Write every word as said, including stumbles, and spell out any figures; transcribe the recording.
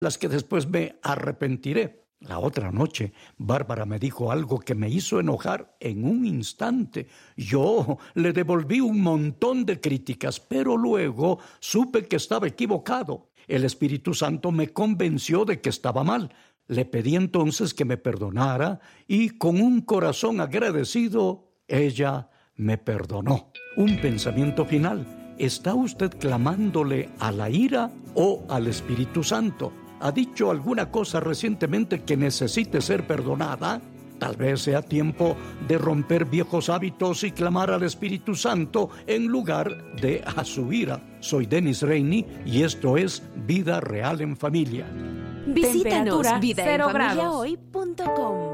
las que después me arrepentiré. La otra noche, Bárbara me dijo algo que me hizo enojar en un instante. Yo le devolví un montón de críticas, pero luego supe que estaba equivocado. El Espíritu Santo me convenció de que estaba mal. Le pedí entonces que me perdonara y con un corazón agradecido, ella me perdonó. Un pensamiento final. ¿Está usted clamándole a la ira o al Espíritu Santo? ¿Ha dicho alguna cosa recientemente que necesite ser perdonada? Tal vez sea tiempo de romper viejos hábitos y clamar al Espíritu Santo en lugar de a su ira. Soy Dennis Rainey y esto es Vida Real en Familia. Visítanos vida en familia hoy punto com.